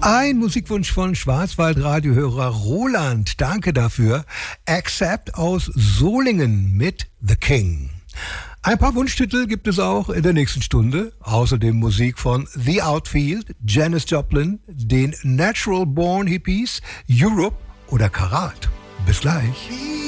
Ein Musikwunsch von Schwarzwaldradiohörer Roland. Danke dafür. Accept aus Solingen mit The King. Ein paar Wunschtitel gibt es auch in der nächsten Stunde. Außerdem Musik von The Outfield, Janis Joplin, den Natural Born Hippies, Europe oder Karat. Bis gleich.